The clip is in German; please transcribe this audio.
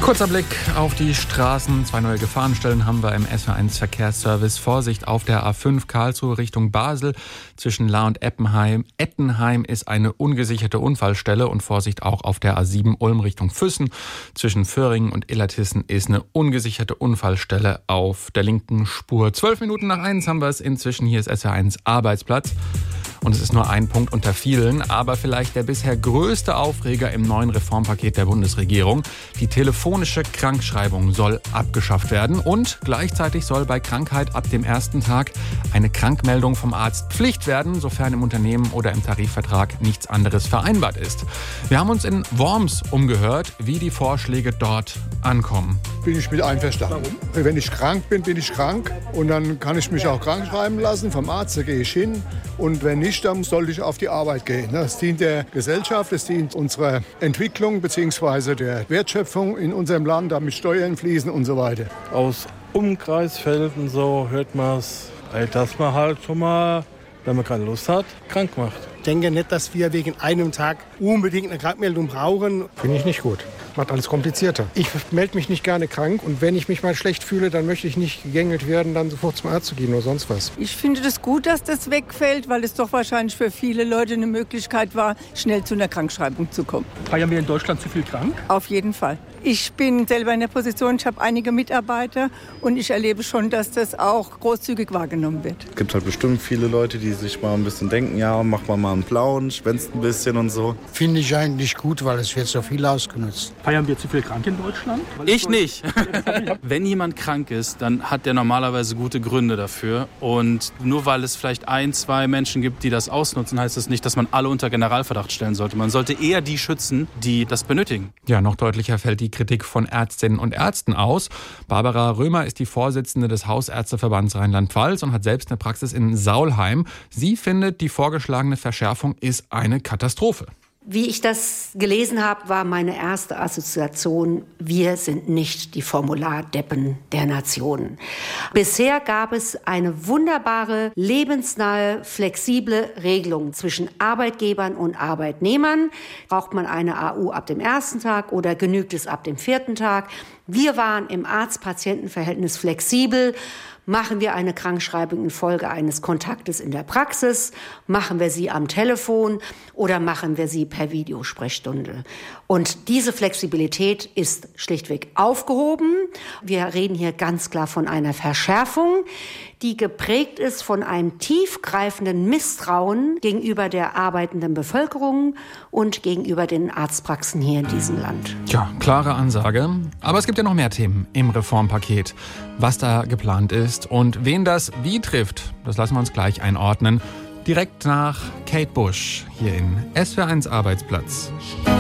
Kurzer Blick auf die Straßen. 2 neue Gefahrenstellen haben wir im SW1 Verkehrsservice. Vorsicht auf der A5 Karlsruhe Richtung Basel. Zwischen Lahr und Ettenheim ist eine ungesicherte Unfallstelle. Und Vorsicht auch auf der A7 Ulm Richtung Füssen. Zwischen Föhringen und Illertissen ist eine ungesicherte Unfallstelle auf der linken Spur. 12 Minuten nach 1 haben wir es inzwischen. Hier ist SW1 Arbeitsplatz. Und es ist nur ein Punkt unter vielen, aber vielleicht der bisher größte Aufreger im neuen Reformpaket der Bundesregierung. Die telefonische Krankschreibung soll abgeschafft werden und gleichzeitig soll bei Krankheit ab dem ersten Tag eine Krankmeldung vom Arzt Pflicht werden, sofern im Unternehmen oder im Tarifvertrag nichts anderes vereinbart ist. Wir haben uns in Worms umgehört, wie die Vorschläge dort ankommen. Bin ich mit einverstanden. Warum? Wenn ich krank bin, bin ich krank und dann kann ich mich auch krank schreiben lassen vom Arzt, da gehe ich hin und wenn nicht, dann sollte ich auf die Arbeit gehen. Das dient der Gesellschaft, das dient unserer Entwicklung bzw. der Wertschöpfung in unserem Land, damit Steuern fließen und so weiter. Aus Umkreisfelden so hört man es, dass man halt schon mal, wenn man keine Lust hat, krank macht. Ich denke nicht, dass wir wegen einem Tag unbedingt eine Krankmeldung brauchen. Finde ich nicht gut. Macht alles komplizierter. Ich melde mich nicht gerne krank und wenn ich mich mal schlecht fühle, dann möchte ich nicht gegängelt werden, dann sofort zum Arzt zu gehen oder sonst was. Ich finde es gut, dass das wegfällt, weil es doch wahrscheinlich für viele Leute eine Möglichkeit war, schnell zu einer Krankschreibung zu kommen. Feiern wir in Deutschland zu viel krank? Auf jeden Fall. Ich bin selber in der Position, ich habe einige Mitarbeiter und ich erlebe schon, dass das auch großzügig wahrgenommen wird. Es gibt halt bestimmt viele Leute, die sich mal ein bisschen denken, ja, mach mal einen blauen, schwänzt ein bisschen und so. Finde ich eigentlich gut, weil es wird so viel ausgenutzt. Feiern wir zu viel krank in Deutschland? Ich nicht. Wenn jemand krank ist, dann hat der normalerweise gute Gründe dafür. Und nur weil es vielleicht 1, 2 Menschen gibt, die das ausnutzen, heißt das nicht, dass man alle unter Generalverdacht stellen sollte. Man sollte eher die schützen, die das benötigen. Ja, noch deutlicher fällt die Kritik von Ärztinnen und Ärzten aus. Barbara Römer ist die Vorsitzende des Hausärzteverbands Rheinland-Pfalz und hat selbst eine Praxis in Saulheim. Sie findet, die vorgeschlagene Verschärfung ist eine Katastrophe. Wie ich das gelesen habe, war meine erste Assoziation, wir sind nicht die Formulardeppen der Nationen. Bisher gab es eine wunderbare, lebensnahe, flexible Regelung zwischen Arbeitgebern und Arbeitnehmern. Braucht man eine AU ab dem ersten Tag oder genügt es ab dem 4. Tag? Wir waren im Arzt-Patienten-Verhältnis flexibel. Machen wir eine Krankschreibung infolge eines Kontaktes in der Praxis? Machen wir sie am Telefon oder machen wir sie per Videosprechstunde? Und diese Flexibilität ist schlichtweg aufgehoben. Wir reden hier ganz klar von einer Verschärfung, die geprägt ist von einem tiefgreifenden Misstrauen gegenüber der arbeitenden Bevölkerung und gegenüber den Arztpraxen hier in diesem Land. Tja, klare Ansage. Aber es gibt ja noch mehr Themen im Reformpaket. Was da geplant ist und wen das wie trifft, das lassen wir uns gleich einordnen. Direkt nach Kate Bush hier in SW1 Arbeitsplatz.